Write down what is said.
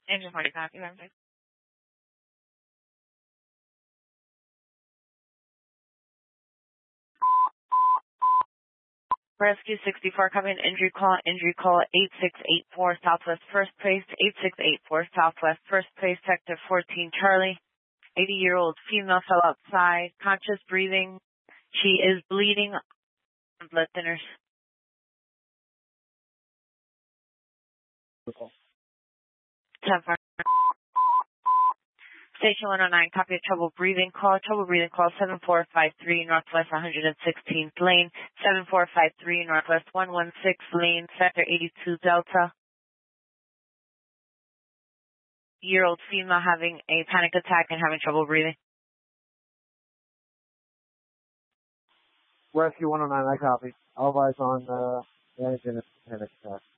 Engine 40 copy, Memphis. Rescue 64 coming, injury call 8684 Southwest First Place, 8684 Southwest First Place, Sector 14 Charlie. 80-year-old female fell outside, conscious breathing. She is bleeding on blood thinners. Okay. 10-4. Station 109, copy of trouble breathing call. Trouble breathing call 7453 Northwest 116th Lane, 7453 Northwest 116th Lane, Sector 82 Delta. Year-old female having a panic attack and having trouble breathing. Rescue 109, I copy. All eyes on the engine panic attack.